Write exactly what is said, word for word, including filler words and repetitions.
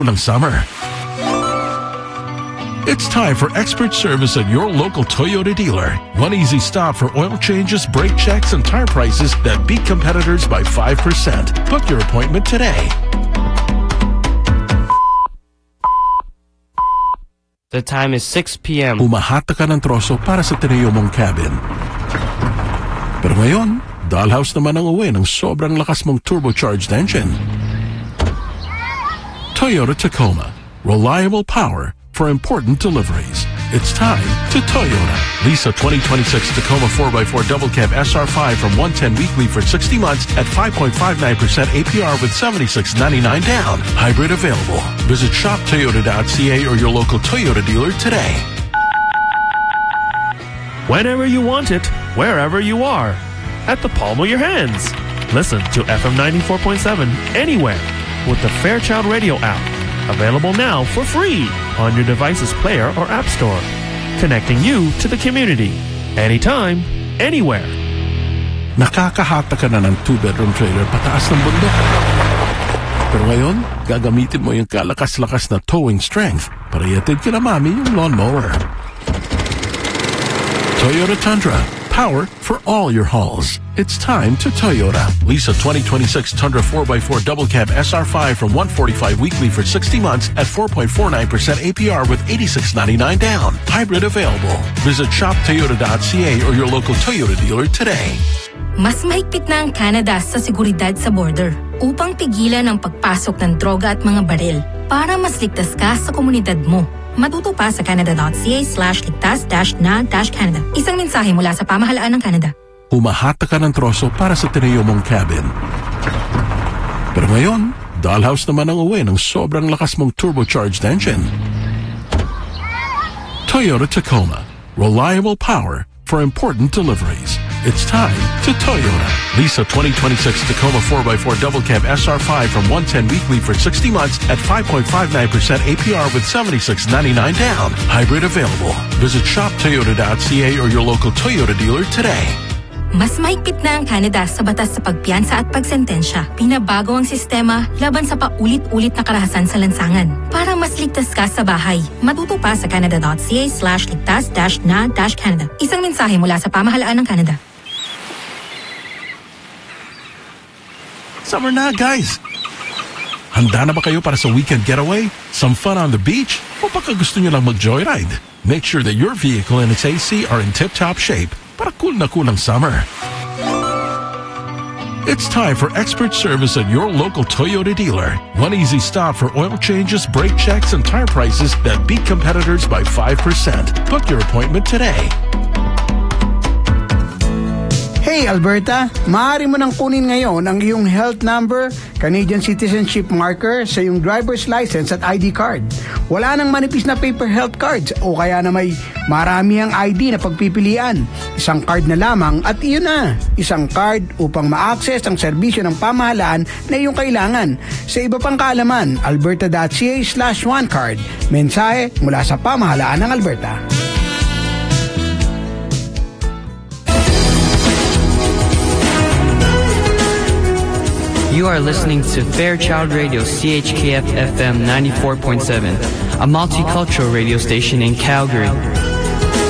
ng summer. It's time for expert service at your local Toyota dealer. One easy stop for oil changes, brake checks, and tire prices that beat competitors by five percent. Book your appointment today. The time is six p m Umahata ka ng troso para sa tinayo mong cabin. Pero ngayon, dollhouse naman ang uwi ng sobrang lakas mong turbocharged engine. Toyota Tacoma. Reliable power for important deliveries. It's time to Toyota. Lease a twenty twenty-six Tacoma four by four Double Cab S R five from one ten weekly for sixty months at five point five nine percent A P R with seventy-six ninety-nine down. Hybrid available. Visit shop toyota dot c a or your local Toyota dealer today. Whenever you want it, wherever you are, at the palm of your hands. Listen to F M ninety-four point seven anywhere with the Fairchild Radio app. Available now for free on your device's player or app store. Connecting you to the community. Anytime, anywhere. Nakakahata ka na ng two-bedroom trailer pataas ng bundok. Pero ngayon, gagamitin mo yung kalakas-lakas na towing strength para ihatid kina mami yung lawnmower. Toyota Tundra. Power for all your hauls. It's time to Toyota. Lease a twenty twenty-six Tundra four by four Double Cab S R five from one forty-five weekly for sixty months at four point four nine percent A P R with eighty-six ninety-nine down. Hybrid available. Visit shop toyota dot c a or your local Toyota dealer today. Mas mahigpit na ang Canada sa seguridad sa border upang pigilan ang pagpasok ng droga at mga baril para mas ligtas ka sa komunidad mo. Matuto pa sa canada dot c a slash ligtas dash na dash Canada. Isang mensahe mula sa pamahalaan ng Canada. Umahata ka ng troso para sa tinayo mong cabin. Pero ngayon, dollhouse naman ang uwi ng sobrang lakas mong turbocharged engine. Toyota Tacoma. Reliable power for important deliveries. It's time to Toyota. Lease a twenty twenty-six Tacoma four by four Double Cab S R five from one ten weekly for sixty months at five point five nine percent A P R with seventy-six ninety-nine down. Hybrid available. Visit shop toyota dot c a or your local Toyota dealer today. Mas mahigpit na ang Canada sa batas sa pagpiyansa at pagsentensya. Pinabago ang sistema laban sa paulit-ulit na karahasan sa lansangan. Para mas ligtas ka sa bahay, matuto pa sa canada dot c a slash ligtas dash na dash Canada. Isang mensahe mula sa pamahalaan ng Canada. Summer na, guys! Handa na ba kayo para sa weekend getaway? Some fun on the beach? O baka gusto nyo lang mag-joyride? Make sure that your vehicle and its A C are in tip-top shape para cool na cool ang summer. It's time for expert service at your local Toyota dealer. One easy stop for oil changes, brake checks, and tire prices that beat competitors by five percent. Book your appointment today. Hey Alberta, maaari mo nang kunin ngayon ang iyong health number, Canadian citizenship marker sa iyong driver's license at I D card. Wala nang manipis na paper health cards o kaya na may marami ang I D na pagpipilian. Isang card na lamang at iyon na, isang card upang ma-access ang serbisyo ng pamahalaan na iyong kailangan. Sa iba pang kaalaman, alberta dot c a slash one card. Mensahe mula sa pamahalaan ng Alberta. You are listening to Fairchild Radio C H K F F M ninety-four point seven, a multicultural radio station in Calgary.